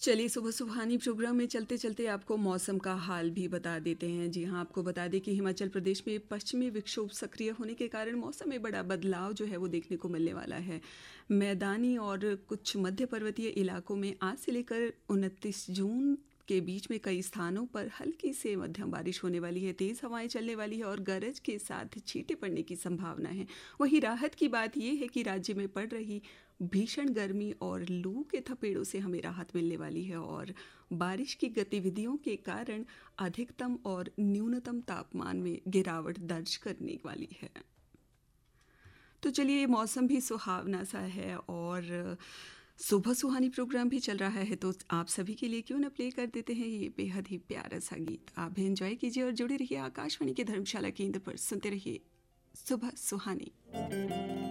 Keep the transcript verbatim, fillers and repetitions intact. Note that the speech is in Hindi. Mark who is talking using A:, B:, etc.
A: चलिए सुबह सुबहानी प्रोग्राम में चलते चलते आपको मौसम का हाल भी बता देते हैं। जी हाँ, आपको बता दें कि हिमाचल प्रदेश में पश्चिमी विक्षोभ सक्रिय होने के कारण मौसम में बड़ा बदलाव जो है वो देखने को मिलने वाला है। मैदानी और कुछ मध्य पर्वतीय इलाकों में आज से लेकर उनतीस जून के बीच में कई स्थानों पर हल्की से मध्यम बारिश होने वाली है, तेज़ हवाएं चलने वाली है और गरज के साथ छींटे पड़ने की संभावना है। वहीं राहत की बात यह है कि राज्य में पड़ रही भीषण गर्मी और लू के थपेड़ों से हमें राहत मिलने वाली है और बारिश की गतिविधियों के कारण अधिकतम और न्यूनतम तापमान में गिरावट दर्ज करने वाली है। तो चलिए, मौसम भी सुहावना सा है और सुबह सुहानी प्रोग्राम भी चल रहा है, तो आप सभी के लिए क्यों न प्ले कर देते हैं ये बेहद ही प्यारा सा गीत। आप भी एंजॉय कीजिए और जुड़े रहिए आकाशवाणी के धर्मशाला केंद्र पर। सुनते रहिए सुबह सुहानी।